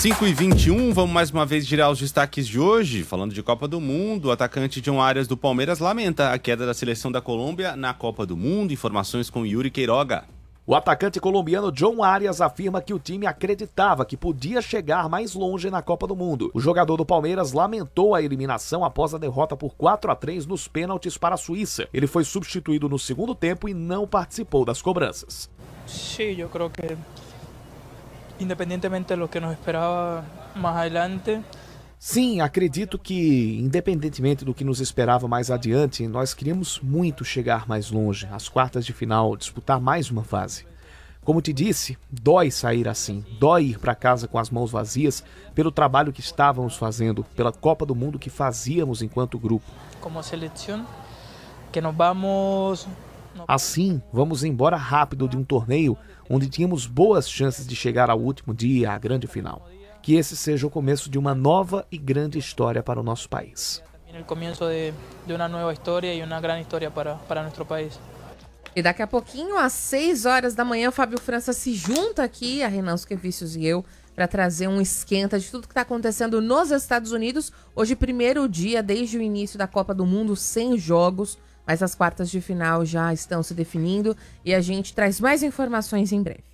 5h21, vamos mais uma vez girar os destaques de hoje. Falando de Copa do Mundo, o atacante John Arias do Palmeiras lamenta a queda da seleção da Colômbia na Copa do Mundo. Informações com Yuri Queiroga. O atacante colombiano John Arias afirma que o time acreditava que podia chegar mais longe na Copa do Mundo. O jogador do Palmeiras lamentou a eliminação após a derrota por 4-3 nos pênaltis para a Suíça. Ele foi substituído no segundo tempo e não participou das cobranças. Sí, yo creo que independientemente de lo que nos esperaba más adelante. Sim, acredito que, independentemente do que nos esperava mais adiante, nós queríamos muito chegar mais longe, às quartas de final, disputar mais uma fase. Como te disse, dói sair assim, dói ir para casa com as mãos vazias pelo trabalho que estávamos fazendo, pela Copa do Mundo que fazíamos enquanto grupo. Como seleção, que nos vamos... Assim, vamos embora rápido de um torneio onde tínhamos boas chances de chegar ao último dia, à grande final. Que esse seja o começo de uma nova e grande história para o nosso país. O começo de uma nova história e uma grande história para nosso país. E daqui a pouquinho, às 6 horas da manhã, o Fábio França se junta aqui, a Renan Suquevicius e eu, para trazer um esquenta de tudo que está acontecendo nos Estados Unidos. Hoje, primeiro dia desde o início da Copa do Mundo, sem jogos, mas as quartas de final já estão se definindo e a gente traz mais informações em breve.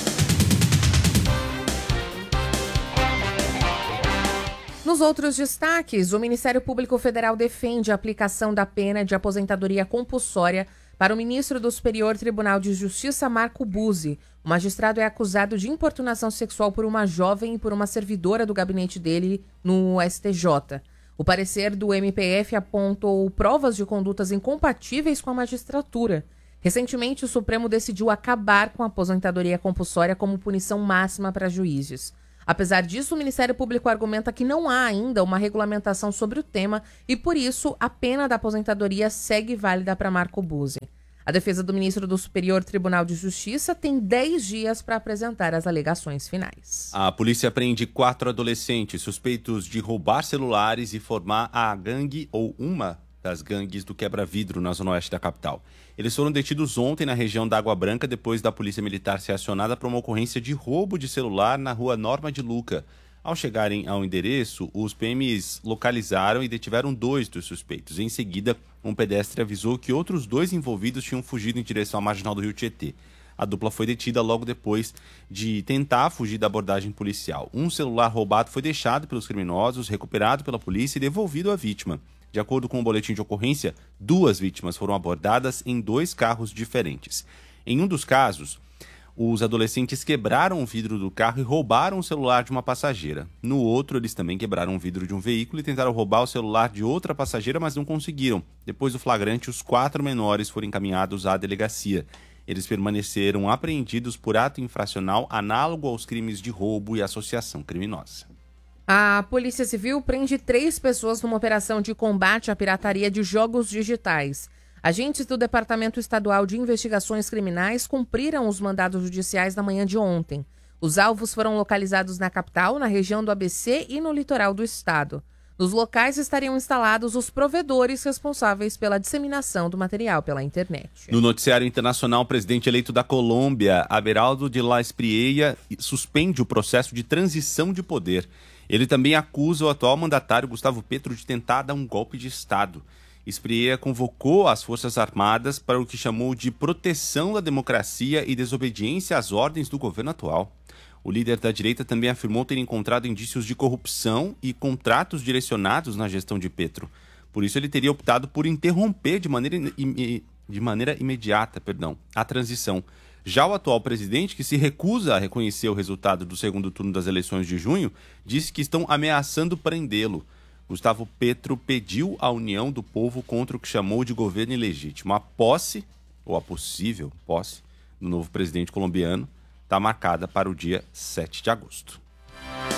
Nos outros destaques, o Ministério Público Federal defende a aplicação da pena de aposentadoria compulsória para o ministro do Superior Tribunal de Justiça, Marco Buzzi. O magistrado é acusado de importunação sexual por uma jovem e por uma servidora do gabinete dele no STJ. O parecer do MPF apontou provas de condutas incompatíveis com a magistratura. Recentemente, o Supremo decidiu acabar com a aposentadoria compulsória como punição máxima para juízes. Apesar disso, o Ministério Público argumenta que não há ainda uma regulamentação sobre o tema e, por isso, a pena da aposentadoria segue válida para Marco Buzzi. A defesa do ministro do Superior Tribunal de Justiça tem 10 dias para apresentar as alegações finais. A polícia prende 4 adolescentes suspeitos de roubar celulares e formar a gangue ou uma das gangues do quebra-vidro na zona oeste da capital. Eles foram detidos ontem na região da Água Branca depois da polícia militar ser acionada para uma ocorrência de roubo de celular na rua Norma de Luca. Ao chegarem ao endereço, os PMs localizaram e detiveram 2 dos suspeitos. Em seguida, um pedestre avisou que outros 2 envolvidos tinham fugido em direção à marginal do Rio Tietê. A dupla foi detida logo depois de tentar fugir da abordagem policial. Um celular roubado foi deixado pelos criminosos, recuperado pela polícia e devolvido à vítima. De acordo com o boletim de ocorrência, 2 vítimas foram abordadas em 2 carros diferentes. Em um dos casos, os adolescentes quebraram o vidro do carro e roubaram o celular de uma passageira. No outro, eles também quebraram o vidro de um veículo e tentaram roubar o celular de outra passageira, mas não conseguiram. Depois do flagrante, os 4 menores foram encaminhados à delegacia. Eles permaneceram apreendidos por ato infracional análogo aos crimes de roubo e associação criminosa. A Polícia Civil prende 3 pessoas numa operação de combate à pirataria de jogos digitais. Agentes do Departamento Estadual de Investigações Criminais cumpriram os mandados judiciais na manhã de ontem. Os alvos foram localizados na capital, na região do ABC e no litoral do estado. Nos locais estariam instalados os provedores responsáveis pela disseminação do material pela internet. No noticiário internacional, o presidente eleito da Colômbia, Abelardo de la Espriella, suspende o processo de transição de poder. Ele também acusa o atual mandatário Gustavo Petro de tentar dar um golpe de Estado. Espriella convocou as Forças Armadas para o que chamou de proteção da democracia e desobediência às ordens do governo atual. O líder da direita também afirmou ter encontrado indícios de corrupção e contratos direcionados na gestão de Petro. Por isso, ele teria optado por interromper de maneira imediata a transição. Já o atual presidente, que se recusa a reconhecer o resultado do segundo turno das eleições de junho, disse que estão ameaçando prendê-lo. Gustavo Petro pediu a união do povo contra o que chamou de governo ilegítimo. A posse, ou a possível posse, do novo presidente colombiano está marcada para o dia 7 de agosto.